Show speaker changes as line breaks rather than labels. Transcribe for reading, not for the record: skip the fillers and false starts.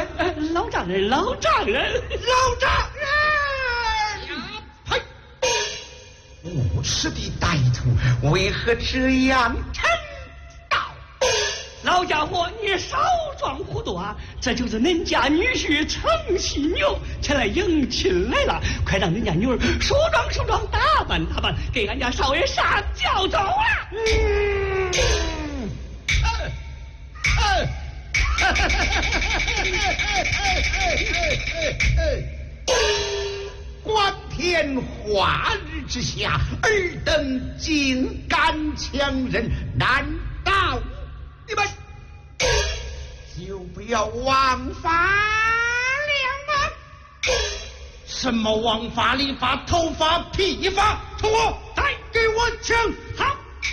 老丈人，老丈人，
老丈人！
呸！无耻的歹徒，为何这样陈道？
老家伙，你少装糊涂啊！这就是恁家女婿程犀牛前来迎亲来了，快让恁家女儿梳妆打扮打扮，给俺家少爷上轿走了。
观天化日之下，尔等竟敢强人，难道你们就不要枉法了吗？
什么枉法、理发、头发、披发，同我再给我请！好。